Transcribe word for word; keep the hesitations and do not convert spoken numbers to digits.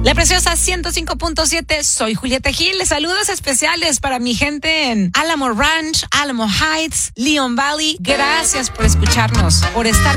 La Preciosa ciento cinco punto siete, soy Julieta Gil. Saludos especiales para mi gente en Alamo Ranch, Alamo Heights, Leon Valley. Gracias por escucharnos, por estar